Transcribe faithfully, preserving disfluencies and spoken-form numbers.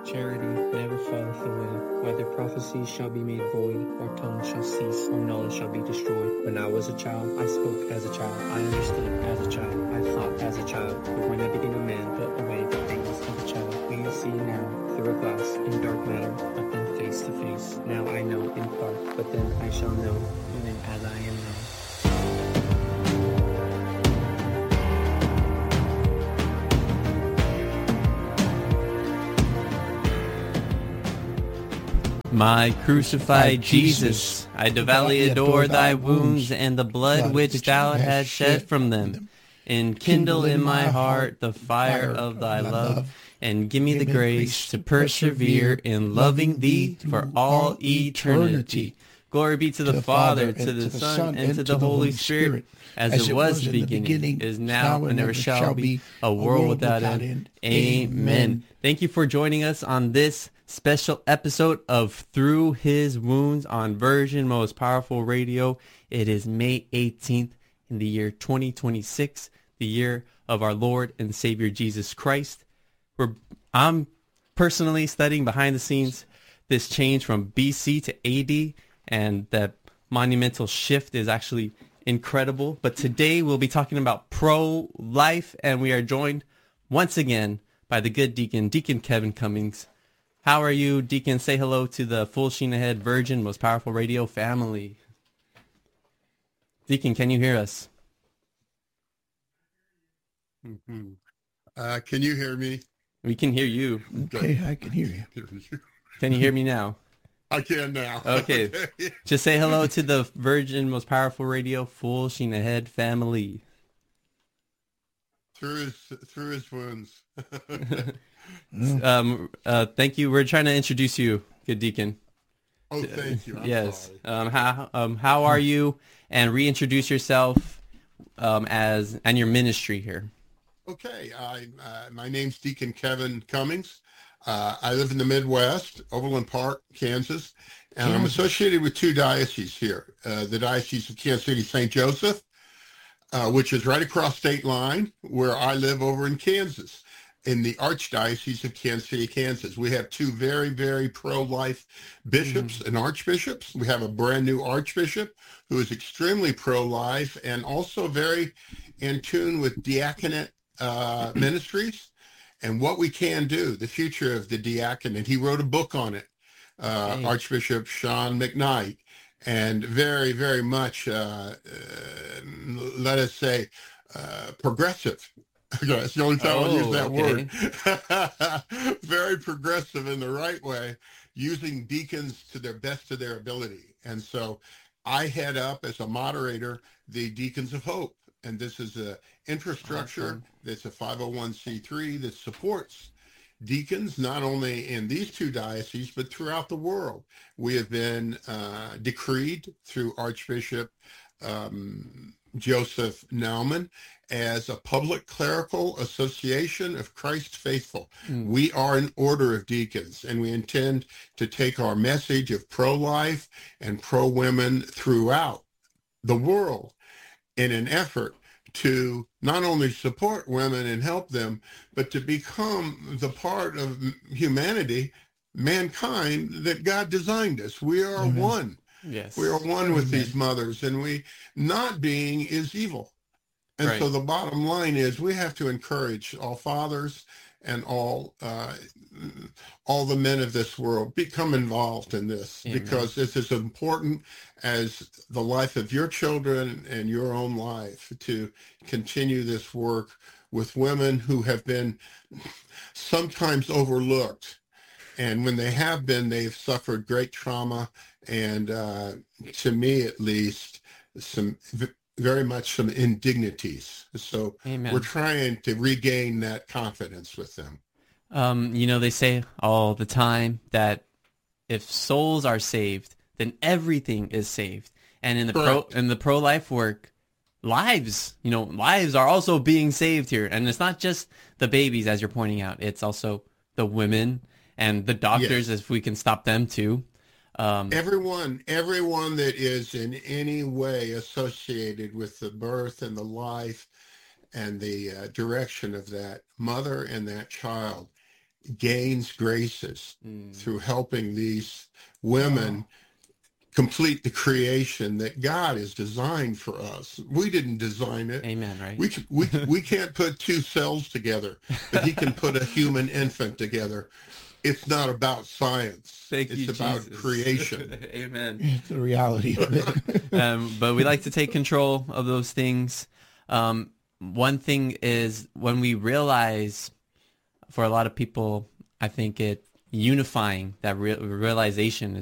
Charity never falleth away. Whether prophecies shall be made void, or tongues shall cease, or knowledge shall be destroyed. When I was a child, I spoke as a child. I understood as a child. I thought as a child. But when I became a man, put away the things of a child. We see now through a glass in dark matter, but then face to face. Now I know in part, but then I shall know, even as I am known. My crucified Jesus, I devoutly adore thy wounds and the blood which thou hast shed from them. Enkindle in my heart the fire of thy love, and give me the grace to persevere in loving thee for all eternity. Glory be to the Father, to the Son, and to the Holy Spirit, as it was in the beginning, is now, and ever shall be, a world without end. Amen. Thank you for joining us on this special episode of Through His Wounds on Virgin Most Powerful Radio. It is May eighteenth in the year twenty twenty-six, the year of our Lord and Savior Jesus Christ. We're, I'm personally studying behind the scenes this change from B C to A D, and that monumental shift is actually incredible. But today we'll be talking about pro-life, and we are joined once again by the good deacon, Deacon Kevin Cummings. How are you, Deacon? Say hello to the Full Sheen Ahead Virgin Most Powerful Radio family. Deacon, can you hear us? Mm-hmm. Uh, can you hear me? We can hear you. Okay, I can hear you. Can you hear me now? I can now. Okay. Just say hello to the Virgin Most Powerful Radio Full Sheen Ahead family. Through his, through his wounds. um, uh, thank you. We're trying to introduce you, good deacon. Oh, thank you. I'm yes. sorry. Um, how um, how are you? And reintroduce yourself um, as and your ministry here. Okay. I uh, my name's Deacon Kevin Cummings. Uh, I live in the Midwest, Overland Park, Kansas, and I'm associated with two dioceses here: uh, the Diocese of Kansas City, Saint Joseph, uh, which is right across state line where I live over in Kansas. In the Archdiocese of Kansas City, Kansas. We have two very, very pro-life bishops mm. and archbishops. We have a brand new archbishop who is extremely pro-life and also very in tune with diaconate uh, ministries and what we can do, the future of the diaconate. He wrote a book on it, uh, hey. Archbishop Sean McKnight, and very, very much, uh, uh, let us say, uh, progressive. Okay, that's the only time oh, I use that okay. word. Very progressive in the right way, using deacons to their best of their ability. And so I head up as a moderator the Deacons of Hope. And this is an infrastructure awesome. That's a five oh one c three that supports deacons, not only in these two dioceses, but throughout the world. We have been uh, decreed through Archbishop um, Joseph Naumann as a public clerical association of Christ's faithful. Mm. We are an order of deacons, and we intend to take our message of pro-life and pro-women throughout the world in an effort to not only support women and help them, but to become the part of humanity, mankind, that God designed us. We are mm-hmm. one. Yes. We are one with Amen. These mothers, and we not being is evil. And right. so the bottom line is we have to encourage all fathers and all uh, all the men of this world, become involved in this Amen. Because this is important as the life of your children and your own life, to continue this work with women who have been sometimes overlooked. And when they have been, they've suffered great trauma and, uh, to me at least, some very much some indignities. So Amen. We're trying to regain that confidence with them. Um, you know, they say all the time that if souls are saved, then everything is saved. And in the Correct. pro in the pro-life work, lives, you know, lives are also being saved here. And it's not just the babies, as you're pointing out. It's also the women and the doctors, yes. if we can stop them too. Um, everyone, everyone that is in any way associated with the birth and the life and the uh, direction of that mother and that child gains graces Mm. through helping these women Wow. complete the creation that God has designed for us. We didn't design it. Amen, right? We c- we we can't put two cells together, but He can put a human infant together. It's not about science. Thank it's you, about Jesus. creation. Amen. It's the reality of it. um, but we like to take control of those things. Um, one thing is when we realize, for a lot of people, I think it unifying, that re- realization